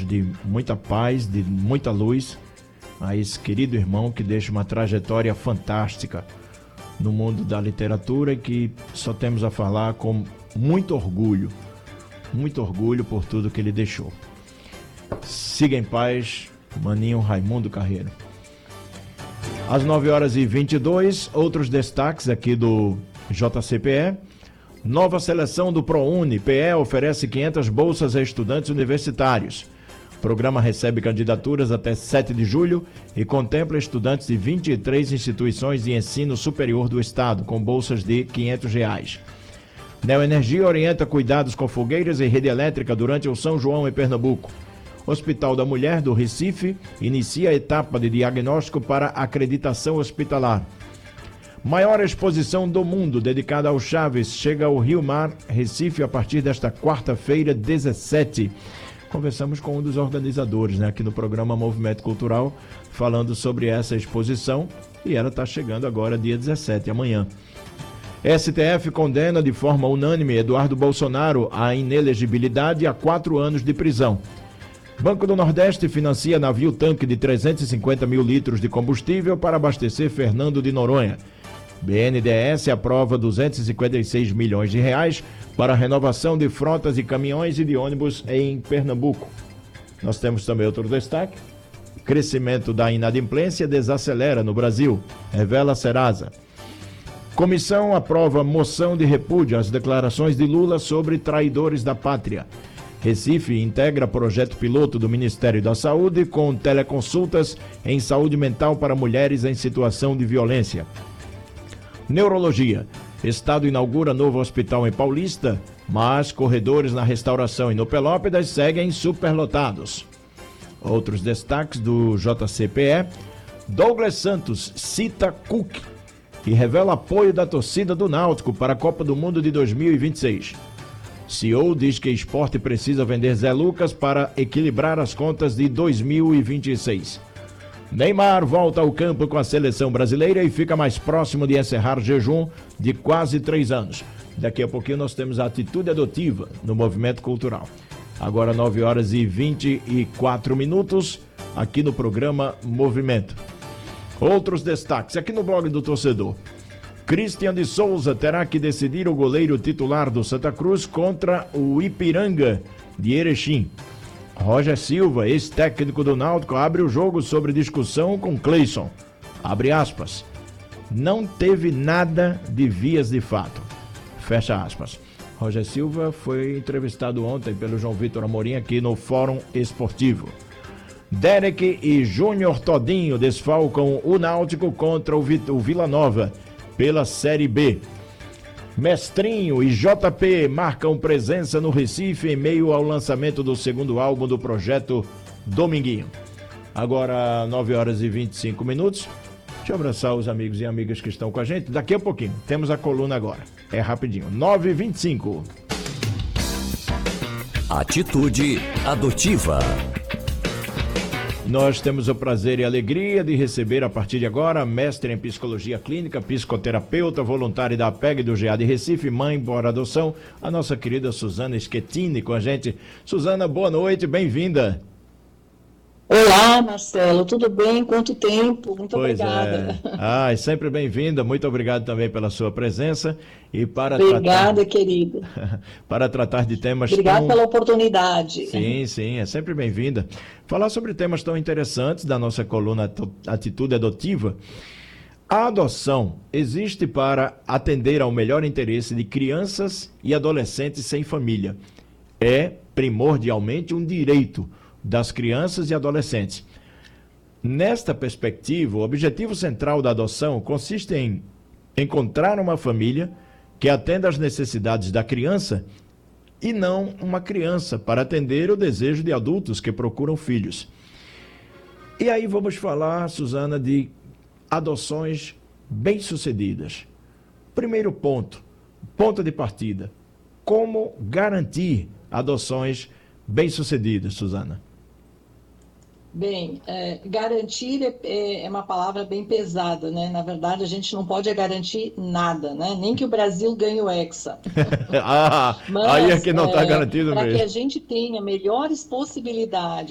momentos de muita paz, de muita luz a esse querido irmão que deixa uma trajetória fantástica no mundo da literatura e que só temos a falar com muito orgulho por tudo que ele deixou. Siga em paz, Maninho Raimundo Carreiro. Às 9h22, outros destaques aqui do JCPE. Nova seleção do ProUni. PE oferece 500 bolsas a estudantes universitários. O programa recebe candidaturas até 7 de julho e contempla estudantes de 23 instituições de ensino superior do estado, com bolsas de R$ 500. Neoenergia orienta cuidados com fogueiras e rede elétrica durante o São João em Pernambuco. Hospital da Mulher do Recife inicia a etapa de diagnóstico para acreditação hospitalar. Maior exposição do mundo dedicada ao Chaves chega ao Rio Mar, Recife, a partir desta quarta-feira, 17. Conversamos com um dos organizadores, aqui no programa Movimento Cultural, falando sobre essa exposição, e ela está chegando agora, dia 17, amanhã. STF condena de forma unânime Eduardo Bolsonaro à inelegibilidade a 4 anos de prisão. Banco do Nordeste financia navio-tanque de 350 mil litros de combustível para abastecer Fernando de Noronha. BNDES aprova 256 milhões de reais para a renovação de frotas de caminhões e de ônibus em Pernambuco. Nós temos também outro destaque. Crescimento da inadimplência desacelera no Brasil, revela a Serasa. Comissão aprova moção de repúdio às declarações de Lula sobre traidores da pátria. Recife integra projeto piloto do Ministério da Saúde com teleconsultas em saúde mental para mulheres em situação de violência. Neurologia. Estado inaugura novo hospital em Paulista, mas corredores na restauração e no Pelópidas seguem superlotados. Outros destaques do JCPE. Douglas Santos cita Cook e revela apoio da torcida do Náutico para a Copa do Mundo de 2026. CEO diz que esporte precisa vender Zé Lucas para equilibrar as contas de 2026. Neymar volta ao campo com a seleção brasileira e fica mais próximo de encerrar jejum de quase 3 anos. Daqui a pouquinho nós temos a atitude adotiva no Movimento Cultural. Agora 9h24, aqui no programa Movimento. Outros destaques aqui no blog do torcedor. Christian de Souza terá que decidir o goleiro titular do Santa Cruz contra o Ipiranga de Erechim. Roger Silva, ex-técnico do Náutico, abre o jogo sobre discussão com Cleison. Abre aspas. Não teve nada de vias de fato. Fecha aspas. Roger Silva foi entrevistado ontem pelo João Vitor Amorim aqui no Fórum Esportivo. Derek e Júnior Todinho desfalcam o Náutico contra o Vila Nova pela Série B. Mestrinho e JP marcam presença no Recife em meio ao lançamento do segundo álbum do projeto Dominguinho. Agora 9h25. Deixa eu abraçar os amigos e amigas que estão com a gente. Daqui a pouquinho, temos a coluna agora. É rapidinho. 9h25. Atitude adotiva. Nós temos o prazer e a alegria de receber a partir de agora mestre em psicologia clínica, psicoterapeuta, voluntária da APEG do GA de Recife, mãe por adoção, a nossa querida Suzana Schettini com a gente. Suzana, boa noite, bem-vinda. Olá, Marcelo, tudo bem? Quanto tempo? Muito obrigada. É sempre bem-vinda, muito obrigado também pela sua presença. E para Obrigada, querida. Para tratar de temas Obrigada pela oportunidade. Sim, é sempre bem-vinda. Falar sobre temas tão interessantes da nossa coluna Atitude Adotiva. A adoção existe para atender ao melhor interesse de crianças e adolescentes sem família. É primordialmente um direito das crianças e adolescentes. Nesta perspectiva, o objetivo central da adoção consiste em encontrar uma família que atenda às necessidades da criança e não uma criança para atender o desejo de adultos que procuram filhos. E aí vamos falar, Suzana, de adoções bem-sucedidas. Primeiro ponto de partida. Como garantir adoções bem-sucedidas, Suzana? Bem, garantir é uma palavra bem pesada, né? Na verdade, a gente não pode garantir nada, né? Nem que o Brasil ganhe o Hexa. Mas, aí é que não está garantido mesmo. Para que a gente tenha melhores possibilidades